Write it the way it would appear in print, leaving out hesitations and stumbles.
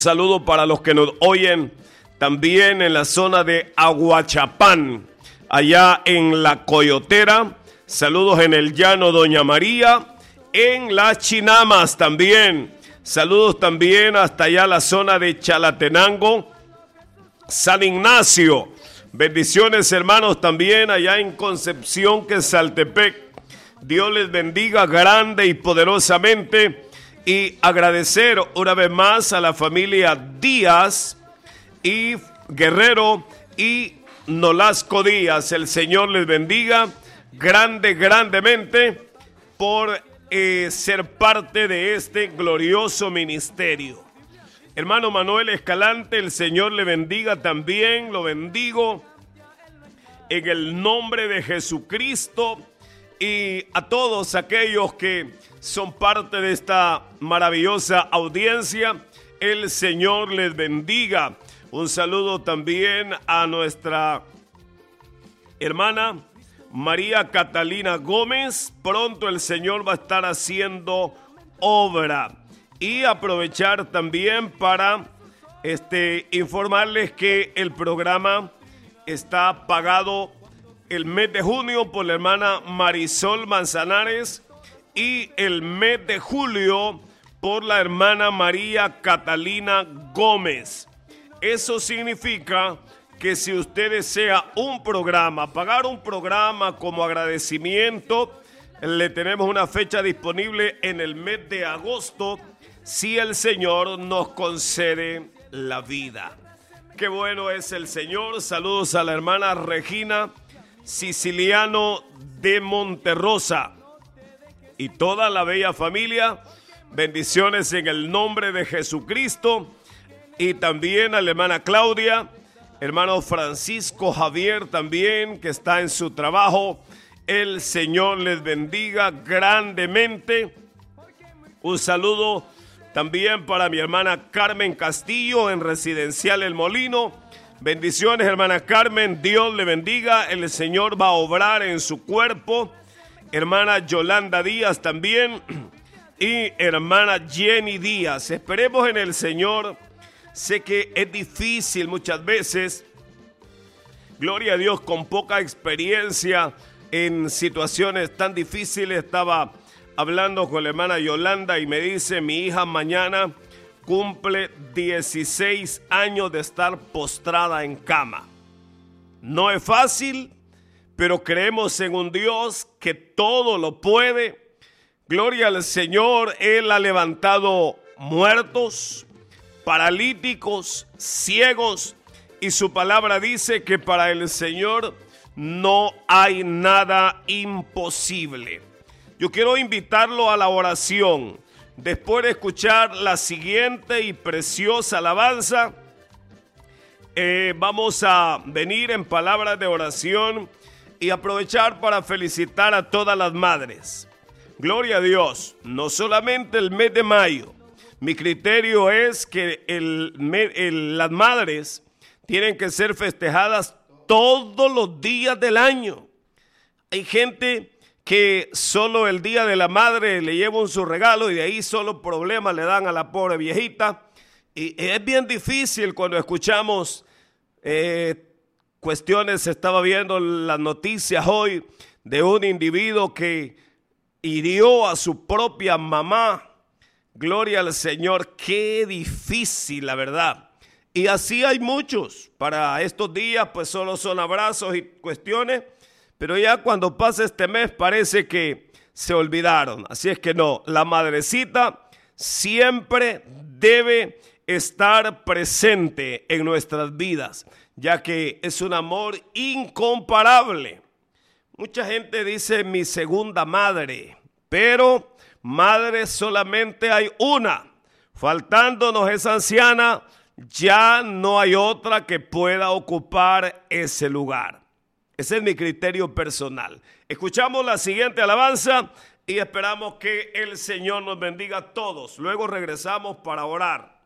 Saludo para los que nos oyen también en la zona de Aguachapán, allá en La Coyotera. Saludos en el Llano Doña María, en Las Chinamas también. Saludos también hasta allá la zona de Chalatenango, San Ignacio. Bendiciones, hermanos, también allá en Concepción, Quetzaltepec. Dios les bendiga grande y poderosamente. Y agradecer una vez más a la familia Díaz y Guerrero y Nolasco Díaz. El Señor les bendiga grandemente por ser parte de este glorioso ministerio. Hermano Manuel Escalante, el Señor le bendiga también, lo bendigo en el nombre de Jesucristo. Y a todos aquellos que son parte de esta maravillosa audiencia, el Señor les bendiga. Un saludo también a nuestra hermana María Catalina Gómez. Pronto el Señor va a estar haciendo obra. Y aprovechar también para informarles que el programa está pagado el mes de junio por la hermana Marisol Manzanares y el mes de julio por la hermana María Catalina Gómez. Eso significa que si usted desea un programa, pagar un programa como agradecimiento, le tenemos una fecha disponible en el mes de agosto, si el Señor nos concede la vida. Qué bueno es el Señor. Saludos a la hermana Regina Siciliano de Monterrosa y toda la bella familia. Bendiciones en el nombre de Jesucristo. Y también a la hermana Claudia, hermano Francisco Javier también, que está en su trabajo. El Señor les bendiga grandemente. Un saludo también para mi hermana Carmen Castillo en Residencial El Molino. Bendiciones, hermana Carmen, Dios le bendiga, el Señor va a obrar en su cuerpo. Hermana Yolanda Díaz también y hermana Jenny Díaz. Esperemos en el Señor. Sé que es difícil muchas veces, gloria a Dios, con poca experiencia en situaciones tan difíciles. Estaba hablando con la hermana Yolanda y me dice, mi hija mañana cumple 16 años de estar postrada en cama. No es fácil, pero creemos en un Dios que todo lo puede. Gloria al Señor, Él ha levantado muertos, paralíticos, ciegos, y su palabra dice que para el Señor no hay nada imposible. Yo quiero invitarlo a la oración. Después de escuchar la siguiente y preciosa alabanza, vamos a venir en palabras de oración y aprovechar para felicitar a todas las madres. Gloria a Dios, no solamente el mes de mayo. Mi criterio es que las madres tienen que ser festejadas todos los días del año. Hay gente que solo el día de la madre le llevan su regalo y de ahí solo problemas le dan a la pobre viejita. Y es bien difícil cuando escuchamos cuestiones. Estaba viendo las noticias hoy de un individuo que hirió a su propia mamá. Gloria al Señor, qué difícil, la verdad. Y así hay muchos. Para estos días pues solo son abrazos y cuestiones. Pero ya cuando pasa este mes parece que se olvidaron. Así es que no, la madrecita siempre debe estar presente en nuestras vidas, ya que es un amor incomparable. Mucha gente dice mi segunda madre, pero madre solamente hay una. Faltándonos esa anciana, ya no hay otra que pueda ocupar ese lugar. Ese es mi criterio personal. Escuchamos la siguiente alabanza y esperamos que el Señor nos bendiga a todos. Luego regresamos para orar.